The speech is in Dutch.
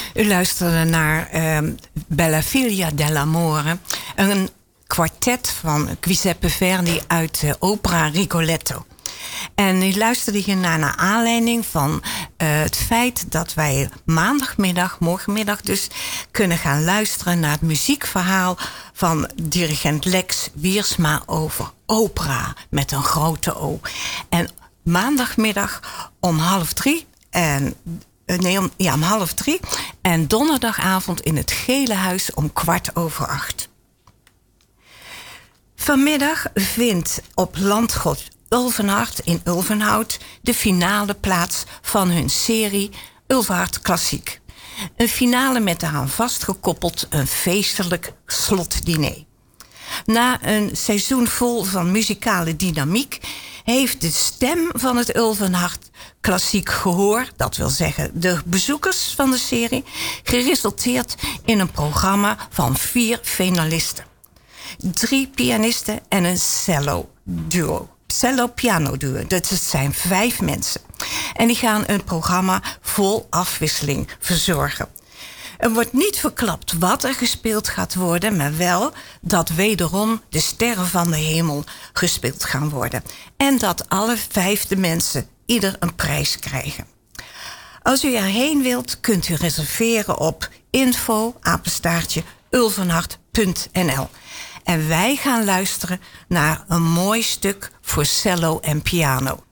U luisterde naar Bella Figlia dell'Amore, een kwartet van Giuseppe Verdi uit de opera Rigoletto. En u luisterde hiernaar naar aanleiding van het feit dat wij morgenmiddag dus, kunnen gaan luisteren naar het muziekverhaal van dirigent Lex Wiersma over opera met een grote O. En maandagmiddag om 2:30 en om 2:30 en donderdagavond in het Gele Huis om 7:15. Vanmiddag vindt op Landgoed Ulvenhout in Ulvenhout de finale plaats van hun serie Ulvenhout Klassiek. Een finale met daaraan vastgekoppeld een feestelijk slotdiner. Na een seizoen vol van muzikale dynamiek heeft de stem van het Ulvenhout Klassiek gehoor, dat wil zeggen de bezoekers van de serie, geresulteerd in een programma van 4 finalisten. 3 pianisten en een cello-duo. Cello-piano-duo. Dat zijn 5 mensen. En die gaan een programma vol afwisseling verzorgen. Er wordt niet verklapt wat er gespeeld gaat worden, maar wel dat wederom de sterren van de hemel gespeeld gaan worden. En dat alle 5 mensen ieder een prijs krijgen. Als u erheen wilt, kunt u reserveren op info@ulvenhout.nl. En wij gaan luisteren naar een mooi stuk voor cello en piano.